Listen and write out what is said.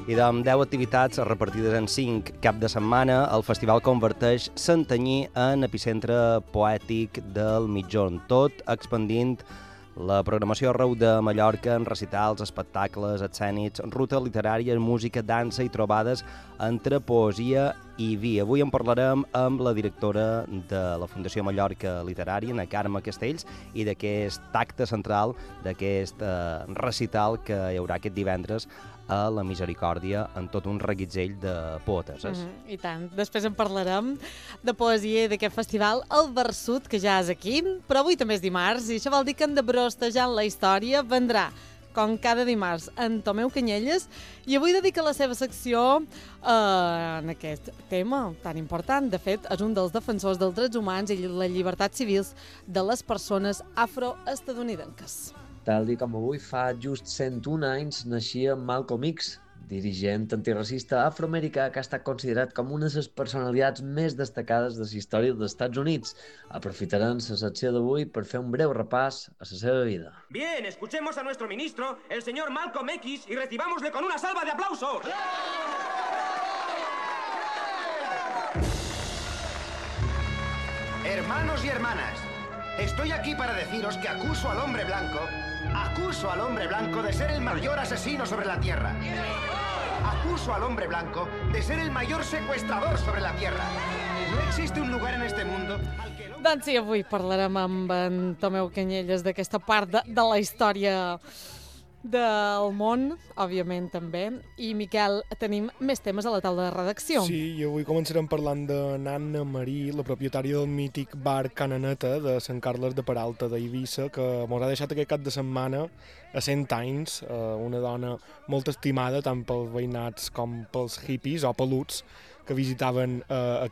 I amb 10 activitats repartides en 5 cap de setmana, el festival converteix Santanyí en epicentre poètic del mitjon, tot expandint la programació arreu de Mallorca en recitals, espectacles, escènics, ruta literària, música, dansa i trobades entre poesia i vi. Avui en parlarem amb la directora de la Fundació Mallorca Literària, na Carme Castells, i d'aquest acte central, d'aquest recital que hi haurà aquest divendres a la Misericòrdia amb tot un reguitzell de poeteses. I tant. Després en parlarem de poesia i d'aquest festival, el Versut, que ja és aquí, però avui també és dimarts, i això vol dir que en Debrostejant la història vendrà, com cada dimarts, en Tomeu Canyelles, i avui dedica la seva secció en aquest tema tan important. De fet, és un dels defensors dels drets humans i les llibertats civils de les persones afroestadounidenques. Tal com avui fa just 101 anys naixia Malcolm X, dirigent antiracista afroamericà que ha estat considerat com una de les personalitats més destacades de la història dels Estats Units. Aprofitarem la secció d'avui per fer un breu repàs a la seva vida. Bien, escuchemos a nuestro ministro, el señor Malcolm X, y recibámosle con una salva de aplausos. Hermanos y hermanas, estoy aquí para deciros que acuso al hombre blanco de ser el mayor asesino sobre la Tierra. Acuso al hombre blanco de ser el mayor secuestrador sobre la Tierra. No existe un lugar en este mundo al que... Doncs sí, avui parlarem amb en Tomeu Canyelles d'aquesta part de la història del món, òbviament també. I, Miquel, tenim més temes a la taula de redacció. Sí, i avui començarem parlant de Nanna Marí, la propietària del mític bar Cananeta de Sant Carles de Peralta d'Eivissa, que ens ha deixat aquest cap de setmana a 100 anys, una dona molt estimada tant pels veïnats com pels hippies o peluts que visitaven aquest